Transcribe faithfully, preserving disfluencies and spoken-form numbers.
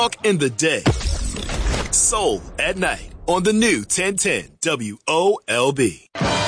Talk in the day. Soul at night on the new ten ten W O L B.